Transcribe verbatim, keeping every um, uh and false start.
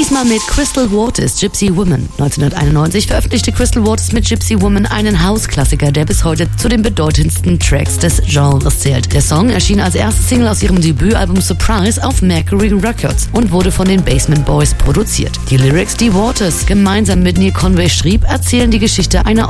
Diesmal mit Crystal Waters, Gypsy Woman. neunzehnhunderteinundneunzig veröffentlichte Crystal Waters mit Gypsy Woman einen House-Klassiker, der bis heute zu den bedeutendsten Tracks des Genres zählt. Der Song erschien als erste Single aus ihrem Debütalbum Surprise auf Mercury Records und wurde von den Basement Boys produziert. Die Lyrics, die Waters gemeinsam mit Neil Conway schrieb, erzählen die Geschichte einer